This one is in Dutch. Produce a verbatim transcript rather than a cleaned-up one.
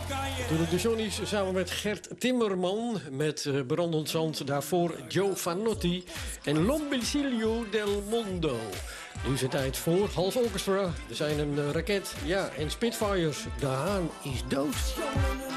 Toen de Johnny's samen met Gert Timmerman met uh, Brandend Zand. Daarvoor Joe Vanotti en L'Ombicilio del Mondo. Nu is het tijd voor Hals Orchestra. Er zijn een uh, raket, ja, en Spitfires. De haan is dood.